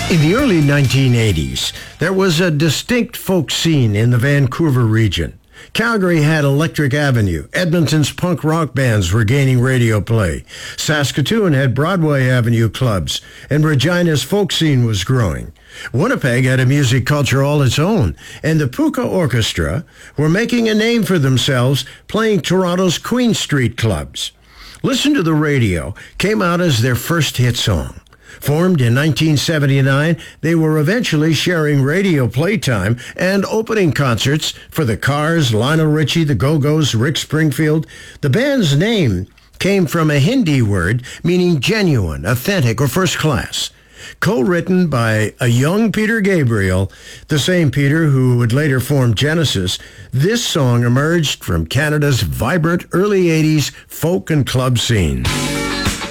In the early 1980s, there was a distinct folk scene in the Vancouver region. Calgary had Electric Avenue. Edmonton's punk rock bands were gaining radio play. Saskatoon had Broadway Avenue clubs, and Regina's folk scene was growing. Winnipeg had a music culture all its own, and the Puka Orchestra were making a name for themselves playing Toronto's Queen Street clubs. Listen to the Radio came out as their first hit song. Formed in 1979, they were eventually sharing radio playtime and opening concerts for the Cars, Lionel Richie, the Go-Go's, Rick Springfield. The band's name came from a Hindi word meaning genuine, authentic, or first class. Co-written by a young Peter Gabriel, the same Peter who would later form Genesis, this song emerged from Canada's vibrant early 80s folk and club scene.